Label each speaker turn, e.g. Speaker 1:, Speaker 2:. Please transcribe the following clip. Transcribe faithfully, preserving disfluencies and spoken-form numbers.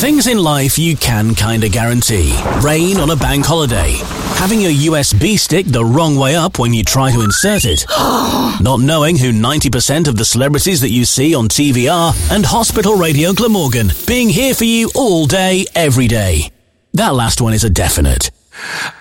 Speaker 1: Things in life you can kinda guarantee. Rain on a bank holiday. Having your U S B stick the wrong way up when you try to insert it. Not knowing who ninety percent of the celebrities that you see on T V are. And Hospital Radio Glamorgan being here for you all day, every day. That last one is a definite.